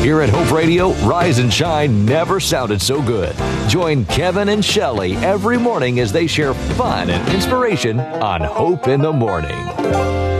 Here at Hope Radio, Rise and Shine never sounded so good. Join Kevin and Shelley every morning as they share fun and inspiration on Hope in the Morning.